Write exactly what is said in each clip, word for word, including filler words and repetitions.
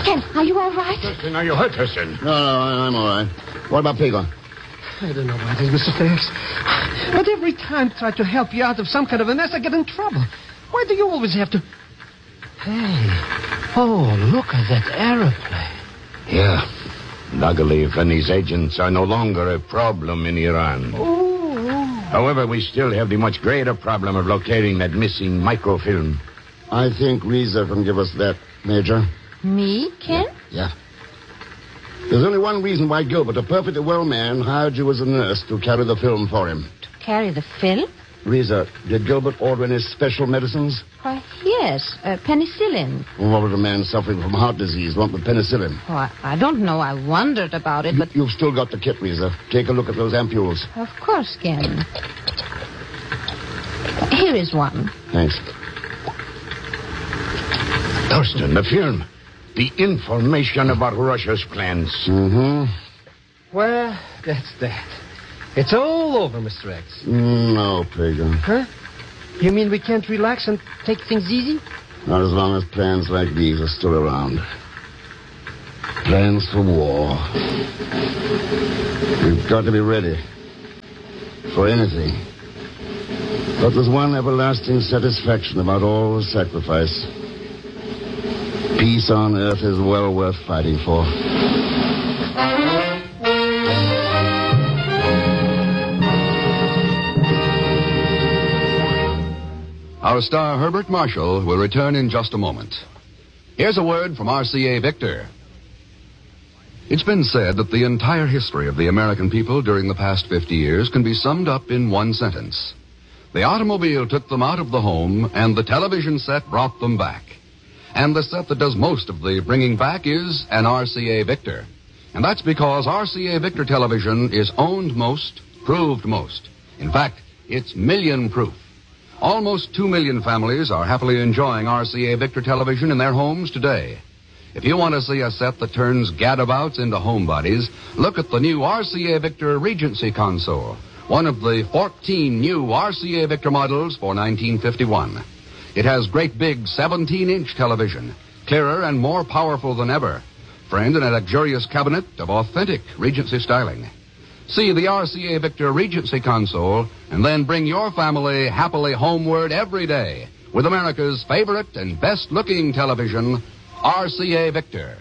Ken, are you all right? Thurston, are you hurt, Thurston? No, no, I'm all right. What about Pagon? I don't know what it is, Mister Felix. But every time I try to help you out of some kind of a mess, I get in trouble. Why do you always have to... Hey. Oh, look at that aeroplane. Yeah. Nagalev and his agents are no longer a problem in Iran. Oh. However, we still have the much greater problem of locating that missing microfilm. I think Reza can give us that, Major. Me, Ken? Yeah. There's only one reason why Gilbert, a perfectly well man, hired you as a nurse to carry the film for him. To carry the film? Reza, did Gilbert order any special medicines? Why, yes, uh, penicillin. Well, what would a man suffering from heart disease want with penicillin? Oh, I, I don't know. I wondered about it, but... You've still got the kit, Reza. Take a look at those ampules. Of course, Ken. Here is one. Thanks. Thurston, the film. The information about Russia's plans. Mm-hmm. Well, that's that. It's all over, Mister X. No, Pagan. Huh? You mean we can't relax and take things easy? Not as long as plans like these are still around. Plans for war. We've got to be ready. For anything. But there's one everlasting satisfaction about all the sacrifice. Peace on earth is well worth fighting for. Our star, Herbert Marshall, will return in just a moment. Here's a word from R C A Victor. It's been said that the entire history of the American people during the past fifty years can be summed up in one sentence. The automobile took them out of the home, and the television set brought them back. And the set that does most of the bringing back is an R C A Victor. And that's because R C A Victor television is owned most, proved most. In fact, it's million proof. Almost two million families are happily enjoying R C A Victor television in their homes today. If you want to see a set that turns gadabouts into homebodies, look at the new R C A Victor Regency console, one of the fourteen new R C A Victor models for nineteen fifty-one. It has great big seventeen-inch television, clearer and more powerful than ever, framed in a luxurious cabinet of authentic Regency styling. See the R C A Victor Regency console and then bring your family happily homeward every day with America's favorite and best-looking television, R C A Victor.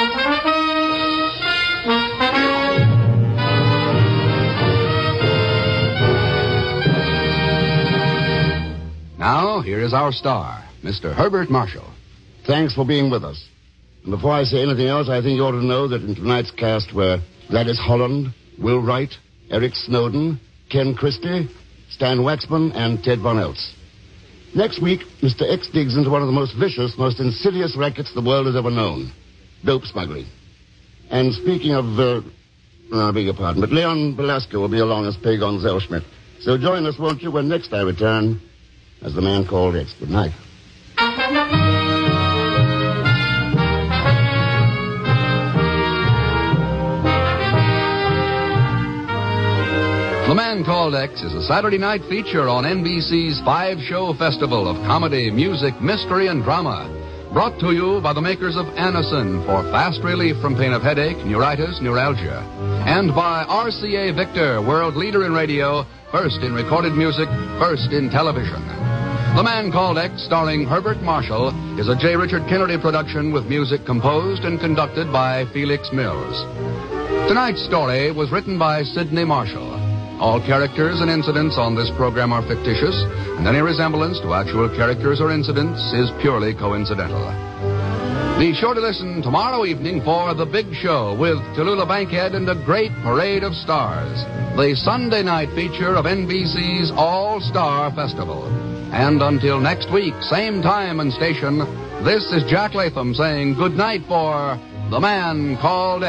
Now, here is our star, Mister Herbert Marshall. Thanks for being with us. And before I say anything else, I think you ought to know that in tonight's cast were Gladys Holland, Will Wright, Eric Snowden, Ken Christie, Stan Waxman, and Ted Von Eltz. Next week, Mister X digs into one of the most vicious, most insidious rackets the world has ever known. Dope smuggling. And speaking of, uh, oh, I beg your pardon, but Leon Velasco will be along as Pagon Zellschmidt. So join us, won't you, when next I return as the man called X. Good night. The Man Called X is a Saturday night feature on N B C's five-show festival of comedy, music, mystery, and drama. Brought to you by the makers of Anacin for fast relief from pain of headache, neuritis, neuralgia. And by R C A Victor, world leader in radio, first in recorded music, first in television. The Man Called X, starring Herbert Marshall, is a J. Richard Kennedy production with music composed and conducted by Felix Mills. Tonight's story was written by Sidney Marshall. All characters and incidents on this program are fictitious, and any resemblance to actual characters or incidents is purely coincidental. Be sure to listen tomorrow evening for The Big Show with Tallulah Bankhead and a great parade of stars, the Sunday night feature of N B C's All-Star Festival. And until next week, same time and station, this is Jack Latham saying good night for The Man Called X.